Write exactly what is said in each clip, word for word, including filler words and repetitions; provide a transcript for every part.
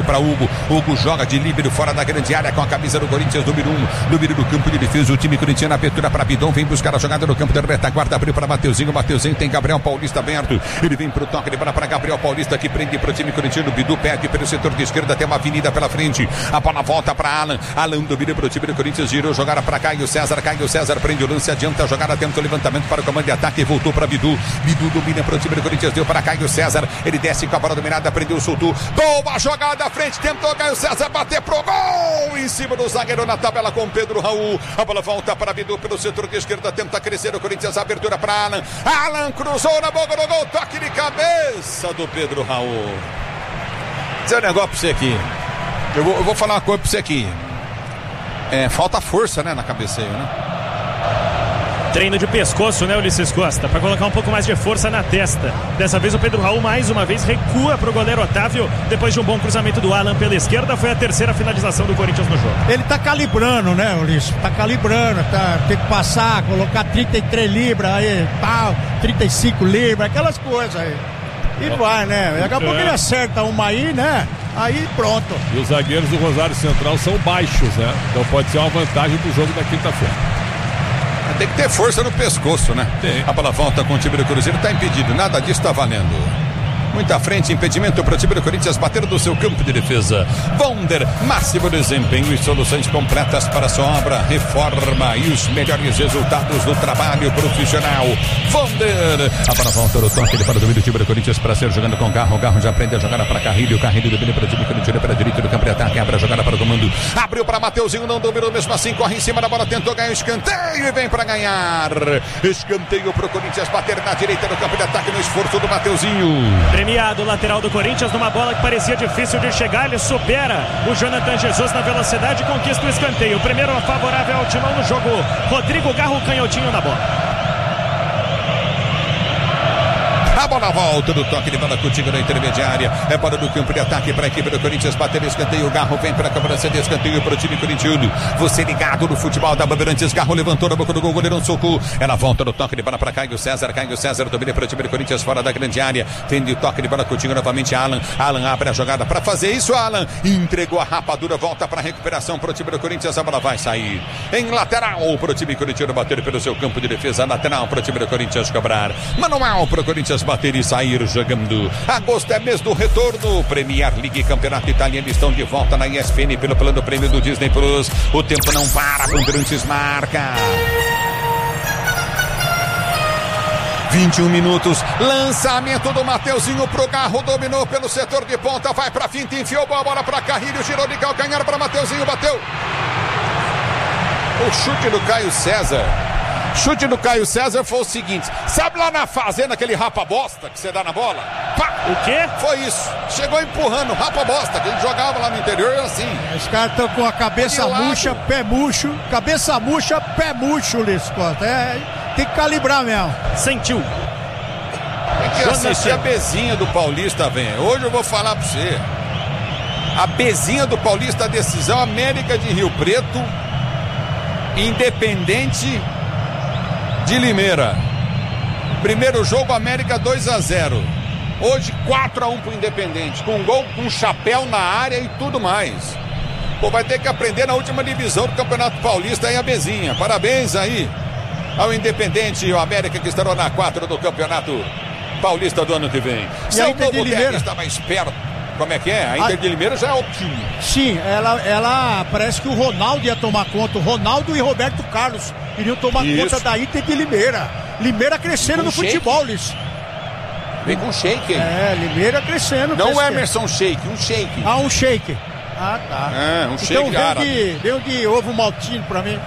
para Hugo. Hugo joga de líbero fora da grande área com a camisa do Corinthians, número um, número do campo de defesa. O time corintiano, abertura para Bidon, vem buscar a jogada no campo de retaguarda, abriu para Mateuzinho. Mateuzinho tem Gabriel Paulista aberto. Ele vem pro toque de bola para Gabriel Paulista, que prende pro time corintiano. Bidu perde pelo setor de esquerda, tem uma avenida pela frente. A bola volta para Alan. Alan domina pro time do Corinthians, girou, jogada para Caio César. Caio César prende o lance, adianta a jogada, tenta o levantamento para o comando de ataque, voltou para Bidu. Bidu domina pro time do Corinthians, deu para Caio César. Ele desce com a bola dominada, prendeu, soltou. Boa jogada à frente, tentou Caio César bater pro gol em cima do zagueiro na tabela com Pedro Raul. A bola volta para Bidu pelo setor de esquerda, tenta crescer o Corinthians, abertura para Alan. Alan cruzou na boca do gol, toque de cabeça do Pedro Raul. Vou dizer um negócio pra você aqui. Eu vou, eu vou falar uma coisa pra você aqui. É, falta força, né, na cabeceio, né? Treino de pescoço, né, Ulisses Costa? Para colocar um pouco mais de força na testa. Dessa vez o Pedro Raul, mais uma vez, recua pro goleiro Otávio. Depois de um bom cruzamento do Alan pela esquerda, foi a terceira finalização do Corinthians no jogo. Ele tá calibrando, né, Ulisses? Tá calibrando, tá, tem que passar, colocar trinta e três libras aí, tal, trinta e cinco libras, aquelas coisas aí. E vai, né? Daqui a pouco ele acerta uma aí, né? Aí pronto. E os zagueiros do Rosário Central são baixos, né? Então pode ser uma vantagem pro jogo da quinta-feira. Tem que ter força no pescoço, né? Tem. A bola volta com o time do Cruzeiro, tá impedido, nada disso tá valendo. Muita frente, impedimento para o time do Corinthians bater do seu campo de defesa. Wonder, máximo desempenho e soluções completas para a sua obra, reforma e os melhores resultados do trabalho profissional. Wonder, a bola volta no toque de para o domínio do time do Corinthians para ser jogando com o Garro. O Garro já aprende a jogada para Carrilho. O Carrilho domina para o time corintiano para a direita do campo de ataque. Abre a jogada para o comando. Abriu para Mateuzinho, não dominou mesmo assim. Corre em cima da bola, tentou ganhar o escanteio e vem para ganhar. Escanteio para o Corinthians bater na direita do campo de ataque no esforço do Mateuzinho. Premiado, lateral do Corinthians, numa bola que parecia difícil de chegar, ele supera o Jonathan Jesus na velocidade e conquista o escanteio. O primeiro favorável ao Timão no jogo. Rodrigo Garro, canhotinho na bola. A bola volta do toque de bola contigo na intermediária. É bola do campo de ataque para a equipe do Corinthians. Bater escanteio. O Garro vem para a cobrança de escanteio para o time corintiano. Você ligado no futebol da Bandeirantes. Garro levantou na boca do gol. Goleiro socorro. Ela volta no toque de bola para Caio César. Caio César domina para o time do Corinthians fora da grande área. Tende o toque de bola contigo novamente. Alan. Alan abre a jogada para fazer isso. Alan entregou a rapadura. Volta para a recuperação para o time do Corinthians. A bola vai sair em lateral para o time corintiano bater pelo seu campo de defesa. Lateral para o time do Corinthians cobrar. Manual para o Corinthians bater e sair jogando. Agosto é mês do retorno. Premier League, Campeonato Italiano estão de volta na E S P N pelo plano prêmio do Disney Plus. O tempo não para, Bandeirantes marca. vinte e um minutos, lançamento do Mateuzinho pro Garro, dominou pelo setor de ponta, vai pra finta, enfiou a bola pra Carrilho, girou de calcanhar pra Mateuzinho, bateu. O chute do Caio César. Chute do Caio César foi o seguinte: sabe lá na fazenda aquele rapa-bosta que você dá na bola? Pá! O quê? Foi isso. Chegou empurrando, rapa-bosta, que ele jogava lá no interior assim. Os caras estão com a cabeça murcha, pé murcho. Cabeça murcha, pé murcho, Ulisses Costa. É, tem que calibrar mesmo. Sentiu. Tem que assistir a Bezinha do Paulista, velho. Hoje eu vou falar pra você. A Bezinha do Paulista, a decisão América de Rio Preto, Independente de Limeira. Primeiro jogo, América dois a zero. Hoje quatro a um pro Independente, com um gol com um chapéu na área e tudo mais. Pô, vai ter que aprender na última divisão do Campeonato Paulista aí a Bezinha. Parabéns aí ao Independente e ao América que estarão na quatro do Campeonato Paulista do ano que vem. E a Inter de Limeira está mais perto. Como é que é? A Inter de Limeira já é o time. Sim, ela, ela parece que o Ronaldo ia tomar conta. O Ronaldo e Roberto Carlos iriam tomar Isso. conta da Inter de Limeira. Limeira crescendo no shake. Futebol, Liz. Vem com shake, hein? É, Limeira crescendo. Não crescendo. o Emerson Shake, um shake. Ah, um shake. Ah, tá. É, um então, shake árabe. Deu de, de ovo maltino pra mim.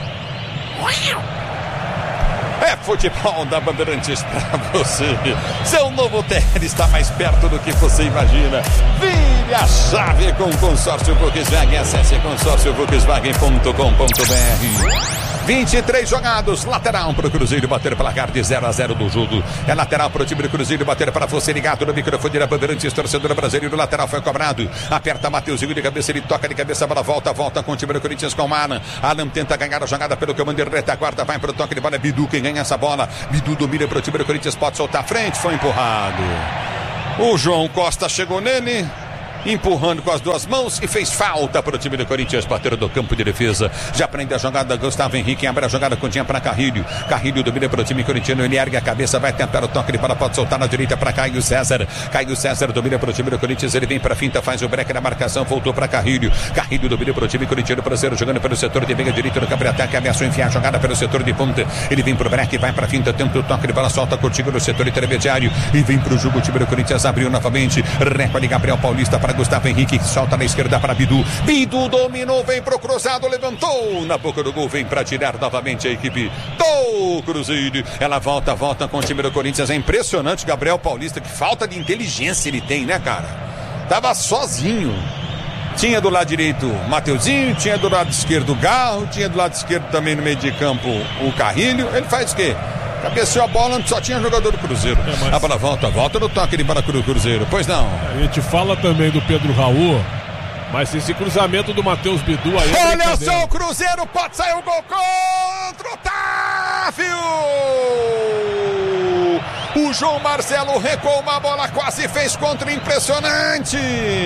É futebol da Bandeirantes pra você. Seu novo terra está mais perto do que você imagina. Vire a chave com o consórcio Volkswagen. Acesse consórcio volkswagen ponto com ponto b r. vinte e três jogados, lateral para o Cruzeiro bater placar de zero a zero do jogo. É lateral para o time do Cruzeiro bater para você ligado no microfone da Bandeirantes, torcedor brasileiro. Lateral foi cobrado. Aperta Mateuzinho de cabeça, ele toca de cabeça, bola volta, volta com o time do Corinthians com o Alan. Alan tenta ganhar a jogada pelo comando de retaguarda, vai para o toque de bola. É Bidu quem ganha essa bola. Bidu domina para o time do Corinthians, pode soltar a frente, foi empurrado. O João Costa chegou nele empurrando com as duas mãos e fez falta para o time do Corinthians, bater do campo de defesa. Já prende a jogada Gustavo Henrique, abre a jogada continha para Carrilho. Carrilho domina para o time corintiano, ele ergue a cabeça, vai tentar o toque de bola, pode soltar na direita para Caio César. Caio César domina para o time do Corinthians, ele vem para a finta, faz o break na marcação, voltou para Carrilho. Carrilho domina para o time corintiano, brasileiro jogando pelo setor de meia direita no campo de ataque, ameaçou enfiar a jogada pelo setor de ponta. Ele vem para o break, vai para a finta, tenta o toque de bola, solta contigo no setor intermediário e vem para o jogo. O time do Corinthians abriu novamente, recolhe Gabriel Paulista para Gustavo Henrique, solta na esquerda para Bidu. Bidu dominou, vem pro cruzado, levantou na boca do gol, vem para tirar novamente a equipe do Cruzeiro. Ela volta, volta com o time do Corinthians. É impressionante Gabriel Paulista, que falta de inteligência ele tem, né, cara? Tava sozinho. Tinha do lado direito Mateuzinho, tinha do lado esquerdo o Garro, tinha do lado esquerdo também no meio de campo o Carrilho. Ele faz o quê? Cabeceou a bola onde só tinha jogador do Cruzeiro. É, mas... A bola volta, volta no toque de bola do Cruzeiro. Pois não. A gente fala também do Pedro Raul, mas esse cruzamento do Matheus Bidu aí. É Olha só o Cruzeiro, pode sair o gol contra o Otávio! O João Marcelo recuou uma bola, quase fez contra, impressionante!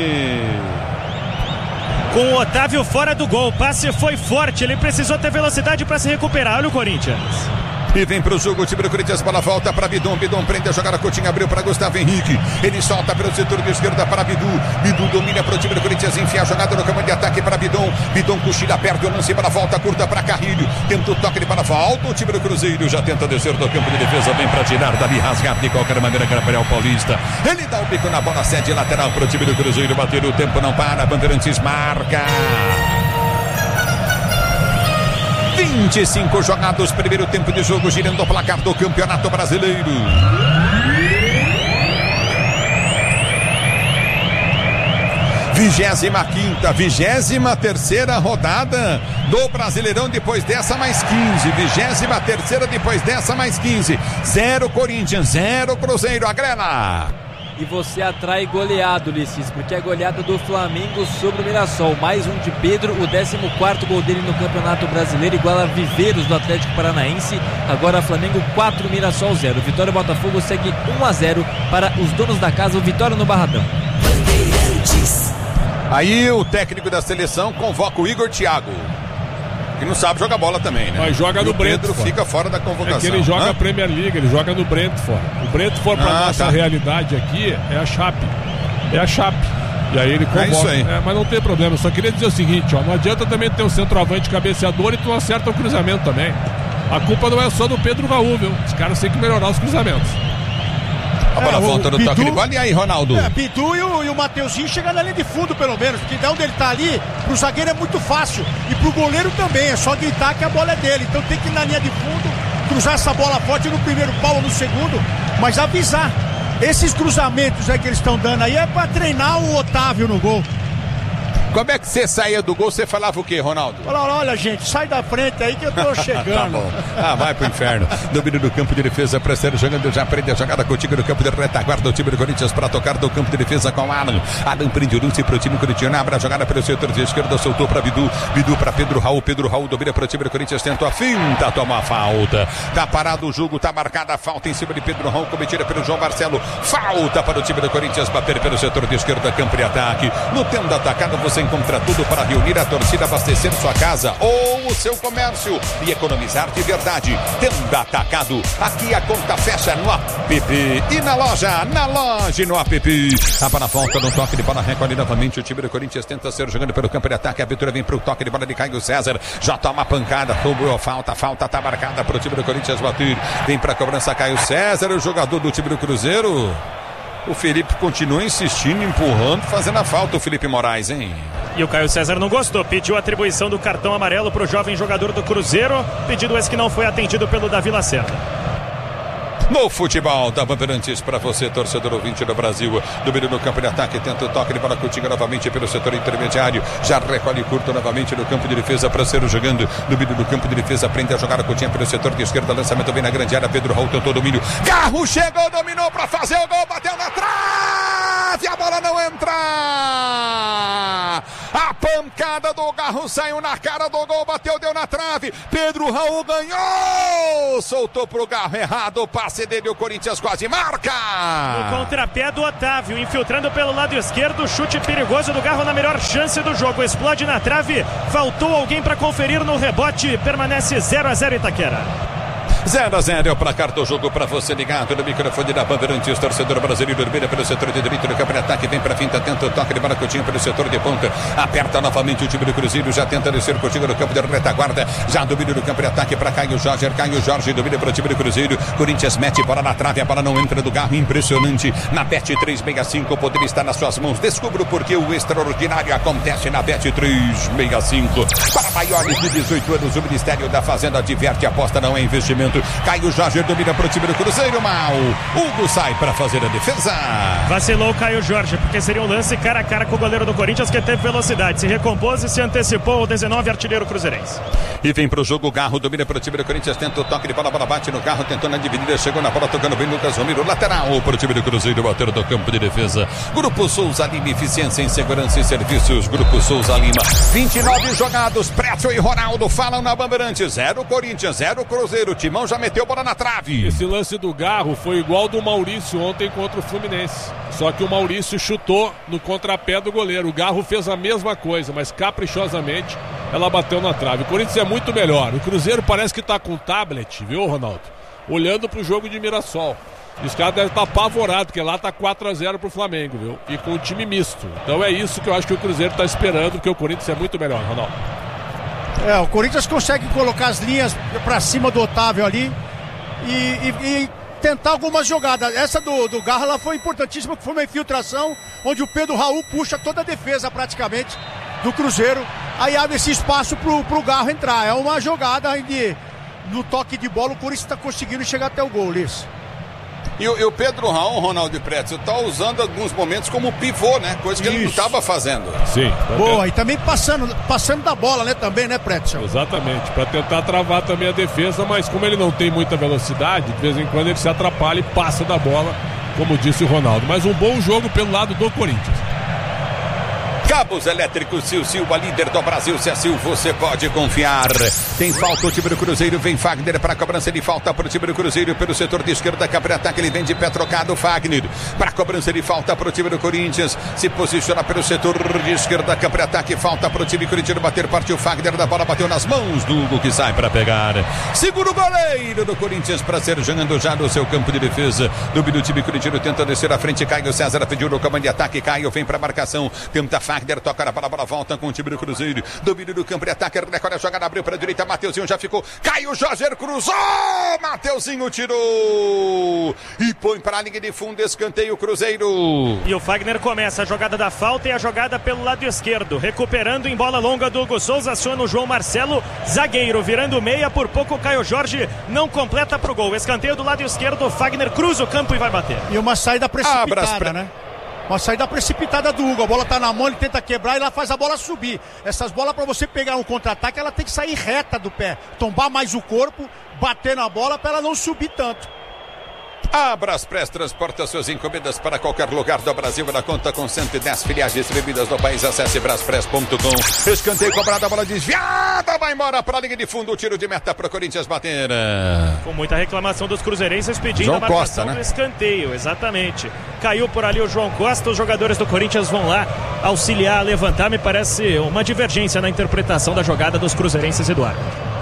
Com o Otávio fora do gol, o passe foi forte, ele precisou ter velocidade para se recuperar. Olha o Corinthians. E vem pro jogo o time do Corinthians, bola volta para Bidon, Bidon prende a jogada, Coutinho abriu para Gustavo Henrique, ele solta pelo setor de esquerda para Bidu, Bidu domina para o time do Corinthians, enfia a jogada no campo de ataque para Bidon, Bidon cochila, perde o lance para a volta curta para Carrilho, tenta o toque de para volta, o time do Cruzeiro já tenta descer do campo de defesa, vem para tirar, dali rasgar de qualquer maneira, Gabriel Paulista, ele dá o bico na bola, cede lateral para o time do Cruzeiro, bater o tempo não para, Bandeirantes marca. vinte e cinco jogados, primeiro tempo de jogo, girando o placar do Campeonato Brasileiro. Vigésima quinta, vigésima terceira rodada do Brasileirão, depois dessa mais quinze. Vigésima terceira depois dessa mais quinze. Zero Corinthians, zero Cruzeiro, agrela. E você atrai goleado, Ulisses, porque é goleada do Flamengo sobre o Mirassol. Mais um de Pedro, o décimo quarto gol dele no Campeonato Brasileiro, igual a Viveiros do Atlético Paranaense. Agora Flamengo quatro, Mirassol zero. Vitória Botafogo segue um a zero para os donos da casa, o Vitória no Barradão. Aí o técnico da seleção convoca o Igor Thiago, que não sabe jogar bola também, né? Mas joga no Brentford. Pedro fica fora da convocação. É que ele joga Hã? a Premier League, ele joga no Brentford. O Brentford, para ah, nossa tá. realidade aqui, é a Chape. É a Chape. E aí ele convoca. É isso aí. É, mas não tem problema. Eu só queria dizer o seguinte, ó, não adianta também ter um centroavante cabeceador e tu não acerta o cruzamento também. A culpa não é só do Pedro Raul, viu? Os caras têm que melhorar os cruzamentos. A bola é, volta no Bidu, toque de bola. E aí, Ronaldo? É, Bidu e o, e o Mateuzinho chegando na linha de fundo, pelo menos. Porque de onde ele tá ali, pro zagueiro é muito fácil. E pro goleiro também. É só gritar que a bola é dele. Então tem que ir na linha de fundo, cruzar essa bola forte no primeiro pau ou no segundo. Mas avisar. Esses cruzamentos aí que eles estão dando aí é pra treinar o Otávio no gol. Como é que você saía do gol, você falava o quê, Ronaldo? Olha, olha, gente, sai da frente aí que eu tô chegando. Tá bom. Ah, vai pro inferno. Domínio do campo de defesa, Pressério jogando, já prende a jogada contigo no campo de retaguarda, o time do Corinthians para tocar do campo de defesa com o Alan. Alan prende o lance pro time corintiano, abre a jogada pelo setor de esquerda, soltou pra Bidu, Bidu pra Pedro Raul, Pedro Raul domina pro time do Corinthians, tentou a finta, toma a falta. Tá parado o jogo, tá marcada a falta em cima de Pedro Raul, cometida pelo João Marcelo. Falta para o time do Corinthians, bater pelo setor de esquerda, campo de ataque. No tempo da atacada você encontra tudo para reunir a torcida, abastecer sua casa ou o seu comércio e economizar de verdade. Tenda Atacado, aqui a conta fecha no app e na loja, na loja e no app. A bola volta no toque de bola, recolhe novamente o time do Corinthians, tenta ser jogando pelo campo de ataque, a abertura vem pro toque de bola de Caio César, já toma pancada, roubou a falta, falta tá marcada pro time do Corinthians bater, vem pra cobrança Caio César, o jogador do time do Cruzeiro. O Felipe continua insistindo, empurrando, fazendo a falta, o Felipe Moraes, hein? E o Caio César não gostou, pediu a atribuição do cartão amarelo para o jovem jogador do Cruzeiro, pedido esse que não foi atendido pelo Davi Lacerda. No futebol da Bandeirantes para você, torcedor ouvinte do Brasil, domínio no campo de ataque, tenta o toque de bola contigo novamente pelo setor intermediário, já recolhe curto novamente no campo de defesa para ser jogando, domínio no campo de defesa, prende a jogada Coutinho pelo setor de esquerda, lançamento vem na grande área, Pedro Raul tentou domínio, Garro chegou, dominou para fazer o gol, bateu na trave, a bola não entra, a pancada do Garro, saiu na cara do gol, bateu, deu na trave. Pedro Raul ganhou, soltou pro Garro errado, o passe dele, o Corinthians quase marca. No contrapé do Otávio, infiltrando pelo lado esquerdo, chute perigoso do Garro na melhor chance do jogo, explode na trave, faltou alguém para conferir no rebote, permanece zero a zero Itaquera. zero a zero é o placar do jogo para você ligado no microfone da Bandeirantes, torcedor brasileiro, dormida pelo setor de direito do campo de ataque, vem para finta, tenta o toque de bola Coutinho pelo setor de ponta, aperta novamente o time do Cruzeiro, já tenta descer Coutinho no campo de retaguarda, já domina no campo de ataque para Caio Jorge, Caio Jorge domina para o time do Cruzeiro, Corinthians mete bola na trave, a bola não entra do Garro, impressionante, na Bet trezentos e sessenta e cinco, o poder está nas suas mãos, descubra porque o extraordinário acontece na Bet trezentos e sessenta e cinco, para maiores de dezoito anos, o Ministério da Fazenda adverte, aposta não é investimento. Caio Jorge domina para o time do Cruzeiro, mal. Hugo sai para fazer a defesa. Vacilou o Caio Jorge, porque seria um lance cara a cara com o goleiro do Corinthians, que teve velocidade, se recompôs e se antecipou o dezenove artilheiro cruzeirense. E vem para o jogo, o Garro domina para o time do Corinthians, tenta o toque de bola, a bola bate no Garro, tentou na dividida, chegou na bola, tocando bem Lucas Romero, lateral para o time do Cruzeiro, bater do campo de defesa. Grupo Souza Lima, eficiência em segurança e serviços, Grupo Souza Lima. vinte e nove jogados, Précio e Ronaldo falam na Bandeirantes, zero Corinthians, zero Cruzeiro, Timão já meteu bola na trave. Esse lance do Garro foi igual do Maurício ontem contra o Fluminense. Só que o Maurício chutou no contrapé do goleiro. O Garro fez a mesma coisa, mas caprichosamente ela bateu na trave. O Corinthians é muito melhor. O Cruzeiro parece que tá com tablet, viu, Ronaldo? Olhando pro jogo de Mirassol. E os caras devem estar apavorados, porque lá tá quatro a zero pro Flamengo, viu? E com um time misto. Então é isso que eu acho que o Cruzeiro tá esperando, porque o Corinthians é muito melhor, Ronaldo. É, o Corinthians consegue colocar as linhas pra cima do Otávio ali. E, e, e tentar algumas jogadas. Essa do, do Garra ela foi importantíssima, que foi uma infiltração onde o Pedro Raul puxa toda a defesa praticamente do Cruzeiro, aí abre esse espaço pro, pro Garra entrar. É uma jogada de, no toque de bola, o Corinthians está conseguindo chegar até o gol, Liz. E o, e o Pedro Raul, Ronaldo Pretzel, está usando alguns momentos como pivô, né? Coisa que Isso. ele não estava fazendo. Sim. Boa, ter... e também passando, passando da bola, né? Também, né, Pretzel? Exatamente, para tentar travar também a defesa, mas como ele não tem muita velocidade, de vez em quando ele se atrapalha e passa da bola, como disse o Ronaldo. Mas um bom jogo pelo lado do Corinthians. Cabos elétricos Sil Silva, líder do Brasil. Se é Sil, você pode confiar. Tem falta o time do Cruzeiro, vem Fagner para a cobrança de falta para o time do Cruzeiro pelo setor de esquerda, cabe ataque, ele vem de pé trocado, Fagner para a cobrança de falta para o time do Corinthians, se posiciona pelo setor de esquerda, cabe ataque, falta para o time corintiano bater, partiu Fagner da bola, bateu nas mãos do Hugo que sai para pegar, segura o goleiro do Corinthians para ser jogando já no seu campo de defesa, domina o time corintiano, tenta descer à frente, Caio César pediu no comando de ataque, Caio vem para a marcação, tenta Fagner, toca na bola, a bola volta com o time do Cruzeiro, domínio do campo de ataque, recolhe a jogada, abriu para a direita, Mateuzinho já ficou, Caio Jorge cruzou, Mateuzinho tirou e põe para a linha de fundo, escanteio Cruzeiro. E o Fagner começa a jogada da falta e a jogada pelo lado esquerdo, recuperando em bola longa do Hugo Souza, aciona o João Marcelo, zagueiro, virando meia, por pouco o Caio Jorge não completa pro gol, escanteio do lado esquerdo, Fagner cruza o campo e vai bater. E uma saída precipitada, pre... né? Uma saída precipitada do Hugo, a bola tá na mão, ele tenta quebrar e ela faz a bola subir. Essas bolas, para você pegar um contra-ataque, ela tem que sair reta do pé, tombar mais o corpo, bater na bola para ela não subir tanto. A Braspress transporta suas encomendas para qualquer lugar do Brasil. Ela conta com cento e dez filiais distribuídas no país. Acesse braspress ponto com. Escanteio cobrado, a bola desviada, vai embora para a linha de fundo. O tiro de meta para o Corinthians bater. Com muita reclamação dos cruzeirenses pedindo João a marcação Costa, né? do escanteio. Exatamente. Caiu por ali o João Costa. Os jogadores do Corinthians vão lá auxiliar a levantar. Me parece uma divergência na interpretação da jogada dos cruzeirenses, Eduardo.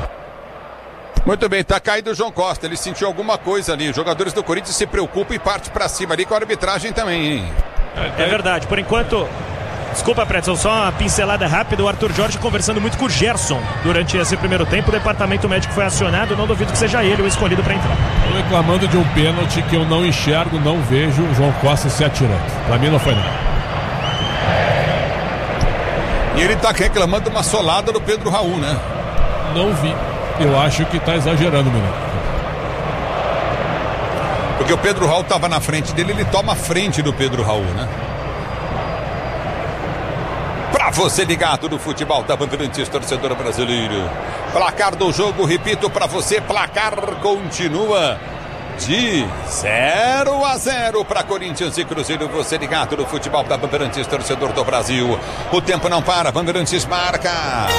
Muito bem, tá caído o João Costa, ele sentiu alguma coisa ali, os jogadores do Corinthians se preocupam e parte pra cima ali com a arbitragem também, hein? É verdade, por enquanto, desculpa, Pretzel, só uma pincelada rápida, o Arthur Jorge conversando muito com o Gerson durante esse primeiro tempo, o departamento médico foi acionado, não duvido que seja ele o escolhido pra entrar. Estou reclamando de um pênalti que eu não enxergo, não vejo o João Costa se atirando, pra mim não foi nada. E ele tá reclamando de uma solada do Pedro Raul, né? Não vi. Eu acho que está exagerando, menino. Porque o Pedro Raul estava na frente dele, ele toma a frente do Pedro Raul, né? Pra você ligado no futebol da Bandeirantes, torcedor brasileiro. Placar do jogo, repito pra você, placar continua de zero a zero para Corinthians e Cruzeiro. Você ligado no futebol da Bandeirantes, torcedor do Brasil. O tempo não para, Bandeirantes marca.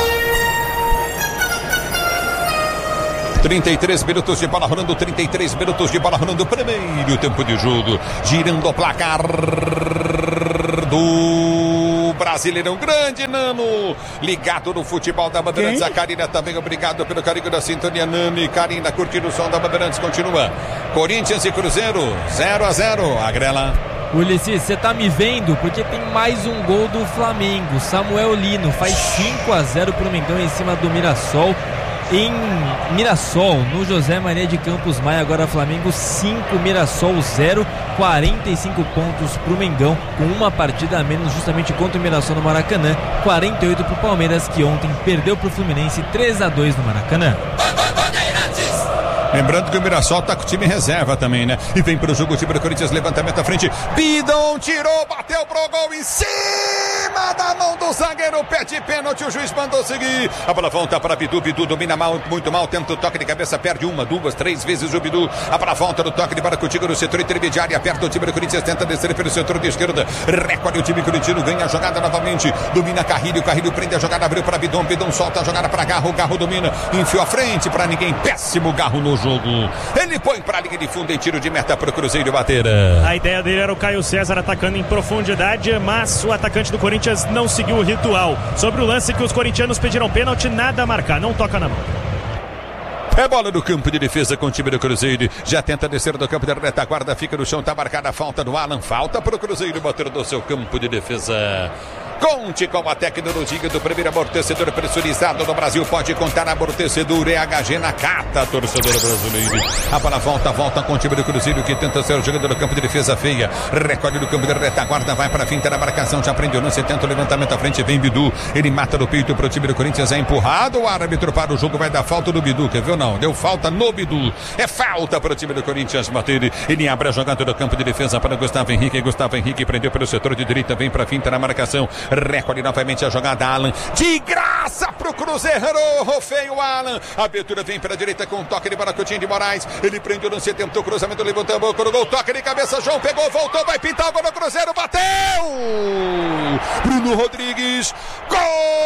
trinta e três minutos de bola rolando, trinta e três minutos de bola rolando, primeiro tempo de jogo, girando o placar do Brasileirão. Grande Nano, ligado no futebol da Bandeirantes. A Karina também, obrigado pelo carinho da sintonia. Nani, Karina, curtindo o som da Bandeirantes, continua. Corinthians e Cruzeiro, zero a zero, Agrela. Ulisses, você tá me vendo? Porque tem mais um gol do Flamengo. Samuel Lino faz cinco a zero pro Mengão em cima do Mirassol. Em Mirassol, no José Maria de Campos Maia, agora Flamengo cinco, Mirassol zero, quarenta e cinco pontos pro Mengão, com uma partida a menos justamente contra o Mirassol no Maracanã, quarenta e oito pro Palmeiras, que ontem perdeu pro Fluminense três a dois no Maracanã. Lembrando que o Mirassol tá com o time reserva também, né? E vem pro jogo o time do Corinthians, levantamento à frente. Bidon tirou, bateu pro gol em cima da mão do zagueiro, pede pênalti, o juiz mandou seguir. A bola volta para Bidu, Bidu domina mal, muito mal, tenta o toque de cabeça, perde uma, duas, três vezes o Bidu. A bola volta no toque de bola contigo no setor intermediário, aperta o time do Corinthians, tenta descer pelo setor de esquerda, recolhe o time corintiano, ganha a jogada novamente, domina Carrilho, Carrilho prende a jogada, abriu para Bidon, Bidon solta a jogada para Garro, Garro domina, enfiou a frente para ninguém, péssimo Garro no jogo. Ele põe para a linha de fundo em tiro de meta para o Cruzeiro bater. A ideia dele era o Caio César atacando em profundidade, mas o atacante do Corinthians não seguiu o ritual. Sobre o lance que os corintianos pediram pênalti, nada a marcar, não toca na mão. É bola no campo de defesa com o time do Cruzeiro. Já tenta descer do campo da retaguarda, fica no chão, tá marcada a falta do Alan. Falta para o Cruzeiro bater do seu campo de defesa. Conte com a tecnologia do primeiro amortecedor pressurizado do Brasil. Pode contar amortecedor E H G na Cata, torcedor brasileiro. A bola volta, volta com o time do Cruzeiro que tenta ser o jogador do campo de defesa feia. Recolhe do campo de retaguarda, vai para a finta da marcação. Já prende o lance, tenta o levantamento à frente. Vem Bidu, ele mata no peito para o time do Corinthians. É empurrado, o árbitro para o jogo, vai dar falta do Bidu. Quer ver ou não? Deu falta no Bidu. É falta para o time do Corinthians bater. Ele abre a jogada do campo de defesa para Gustavo Henrique. Gustavo Henrique prendeu pelo setor de direita, vem para a finta na marcação. Recolhe novamente a jogada, Alan. De graça pro Cruzeiro. Feio, Alan. A abertura vem pela direita com um toque de bola Coutinho de Moraes. Ele prende o lance, tentou o cruzamento, levantou a boca no gol. Toque de cabeça, João pegou, voltou, vai pintar o gol no Cruzeiro. Bateu! Bruno Rodrigues. Gol!